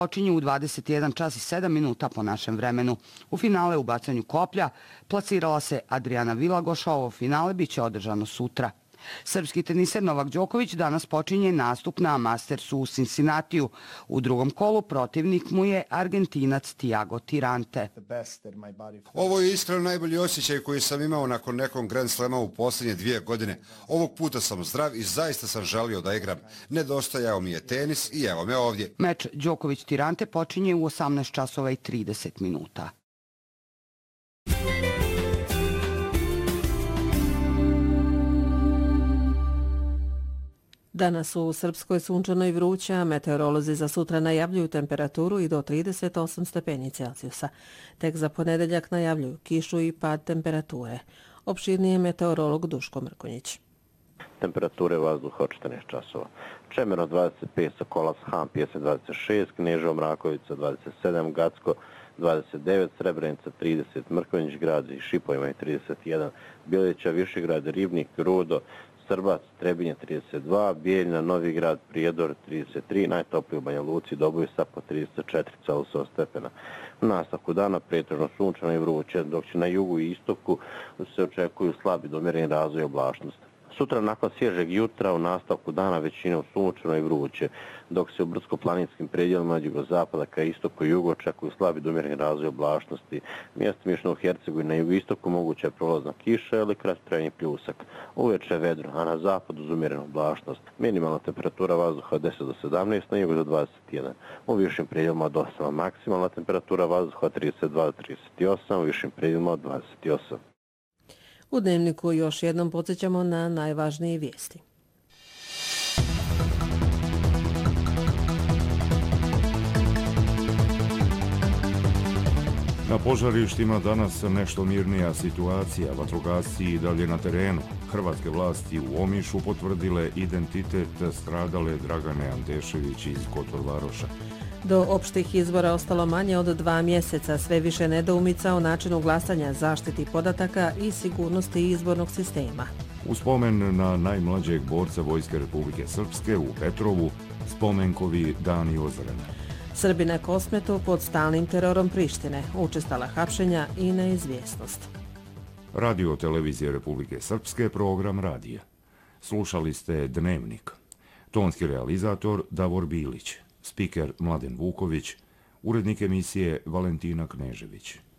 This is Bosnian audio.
Počinju u 21 čas i 7 minuta po našem vremenu. U finale u bacanju koplja plasirala se Adriana Vilagoša, ovo finale biće održano sutra. Srpski teniser Novak Đoković danas počinje nastup na Mastersu u Cincinnatiju. U drugom kolu protivnik mu je Argentinac Tiago Tirante. Ovo je iskreno najbolji osjećaj koji sam imao nakon nekog Grand Slama u posljednje 2 godine. Ovog puta sam zdrav i zaista sam želio da igram. Nedostajao mi je tenis i evo me ovdje. Meč Đoković-Tirante počinje u 18 časova i 30 minuta. Danas u Srpskoj sunčano i vruće, a meteorolozi za sutra najavljuju temperaturu i do 38 stepeni Celzijusa. Tek za ponedeljak najavljuju kišu i pad temperature. Opširniji je meteorolog Duško Mrkonjić. Temperature vazduha od 14 časova. Čemerno 25, Sokolac, Han, Pjesme 26, Kneževo, Mrakovica 27, Gacko 29, Srebrenica 30, Mrkonjić grad i Šipo imaju 31, Bjelića, Višegrad, Ribnik, Rudo, Srbac, Trebinje 32, Bijeljna, Novi grad, Prijedor 33, najtopliji u Banja Luci, Dobojsa po 34 Celzijusova stepena. U nastavku dana pretežno sunčano i vruće, dok će na jugu i istoku se očekuju slabi do umjereni razvoj oblačnosti. Sutra nakon svježeg jutra u nastavku dana većinom sunčano i vruće, dok se u brdsko-planinskim predjelima od jugozapada ka istoku i jugu očekuju slabi do umjereni razvoj oblačnosti. Mjestimično u Hercegovini na jugoistoku moguća je prolazna kiša ili kratkotrajni pljusak. Uveče vedro, a na zapadu uz umjerenu oblačnost. Minimalna temperatura vazduha od 10 do 17, na jugu do 21. U višim predjelima od 8, maksimalna temperatura vazduha od 32 do 38, u višim predjelima od 28. U Dnevniku još jednom podsjećamo na najvažnije vijesti. Na požarištima danas nešto mirnija situacija, vatrogasci i dalje na terenu. Hrvatske vlasti u Omišu potvrdile identitet stradale Dragane Antešević iz Kotorvaroša. Do opštih izbora ostalo manje od 2 mjeseca, sve više nedoumica o načinu glasanja, zaštiti podataka i sigurnosti izbornog sistema. U spomen na najmlađeg borca Vojske Republike Srpske u Petrovu, spomenkovi Dani Ozrena. Srbi na Kosmetu pod stalnim terorom Prištine, učestala hapšenja i neizvjesnost. Radio Televizije Republike Srpske, program radija. Slušali ste Dnevnik. Tonski realizator Davor Bilić. Spiker Mladen Vuković, urednik emisije Valentina Knežević.